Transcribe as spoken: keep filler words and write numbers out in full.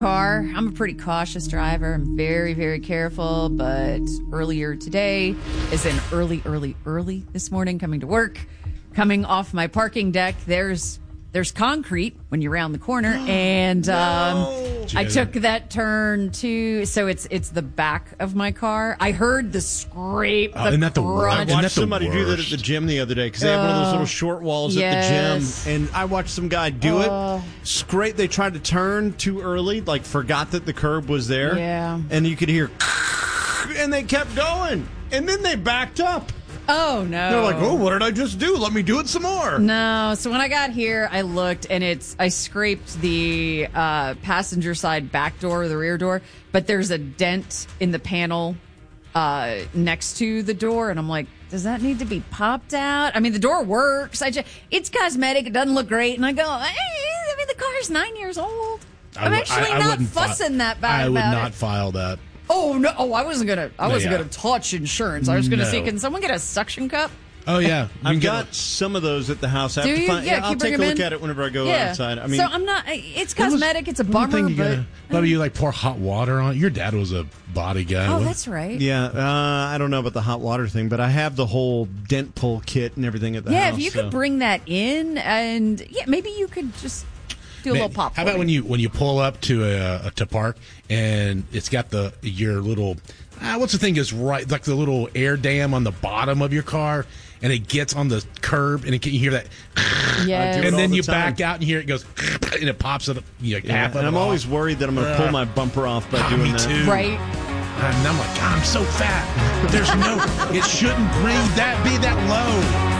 car. I'm a pretty cautious driver. I'm very, very careful. But earlier today, as in early, early, early this morning, coming to work, coming off my parking deck, there's there's concrete when you're around the corner, and um, No. I took that turn too. So it's it's the back of my car. I heard the scrape. Oh, the isn't that the crunch. I Isn't that watched the somebody do that at worst? the gym the other day because they have one of those little short walls yes. at the gym, and I watched some guy do it. Scrape. They tried to turn too early, like forgot that the curb was there. Yeah. and you could hear, and they kept going, and then they backed up. Oh no! They're like, "Oh, what did I just do? Let me do it some more." No. So when I got here, I looked, and it's I scraped the uh, passenger side back door, the rear door, but there's a dent in the panel uh, next to the door, and I'm like, does that need to be popped out? I mean, the door works. I just it's cosmetic. It doesn't look great, and I go, hey, I mean, the car's nine years old. I I'm would- actually I- I not wouldn't fi- fussing that bad I would about not it. file that. Oh no! Oh, I wasn't gonna. I No, wasn't yeah. gonna touch insurance. I was gonna No. say, can someone get a suction cup? Oh yeah, You can I've get got some of those at the house. I have Do to you? find, Yeah, I'll can you take bring a them look in? at it whenever I go Yeah. outside. I mean, so I'm not. It's What was- cosmetic. it's a what was the bummer, thing you but. gotta- Bubba, you like pour hot water on it? Your dad was a body guy. Oh, What- that's right. yeah, uh, I don't know about the hot water thing, but I have the whole dent pull kit and everything at the Yeah, house. if you so. could bring that in, and yeah, maybe you could just do a Man, little pop. How for about me. when you when you pull up to a, a to park and it's got the your little ah, what's the thing is right like the little air dam on the bottom of your car and it gets on the curb and it, you hear that Yes. do it and all then the you time. back out and hear it goes and it pops it up you know, Yeah, half of and it I'm off. always worried that I'm going to pull my bumper off by Ah, doing me that. too. Right. And I'm like, God, I'm so fat. There's no, it shouldn't bring that be that low.